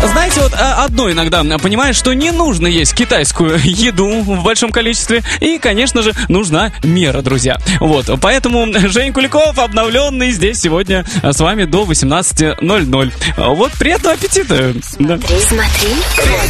Знаете, вот одно иногда понимаешь, что не нужно есть китайскую еду в большом количестве. И, конечно же, нужна мера, друзья. Вот, поэтому Женя Куликов, обновленный, здесь сегодня с вами до 18:00. Вот, приятного аппетита. Да. Смотри.